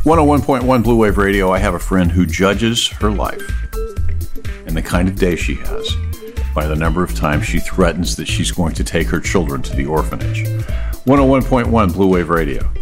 101.1 Blue Wave Radio, I have a friend who judges her life and the kind of day she has by the number of times she threatens that she's going to take her children to the orphanage. 101.1 Blue Wave Radio.